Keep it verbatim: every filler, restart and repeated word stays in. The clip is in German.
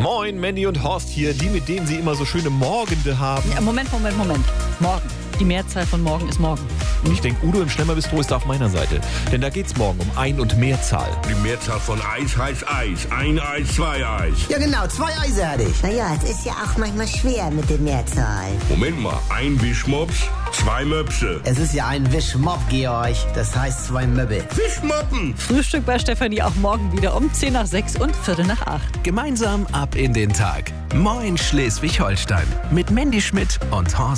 Moin, Mandy und Horst hier, die, mit denen Sie immer so schöne Morgende haben. Ja, Moment, Moment, Moment. Morgen. Die Mehrzahl von morgen ist morgen. Und ich denke, Udo im Schlemmerbistro ist da auf meiner Seite. Denn da geht's morgen um Ein- und Mehrzahl. Die Mehrzahl von Eis heißt Eis. Ein Eis, zwei Eis. Ja genau, zwei Eise hatte ich. Naja, es ist ja auch manchmal schwer mit den Mehrzahlen. Moment mal, ein Wischmops, zwei Möpse. Es ist ja ein Wischmopp, Georg. Das heißt zwei Möbel. Wischmoppen! Frühstück bei Stefanie auch morgen wieder um zehn nach sechs und Viertel nach acht. Gemeinsam ab in den Tag. Moin Schleswig-Holstein. Mit Mandy Schmidt und Horst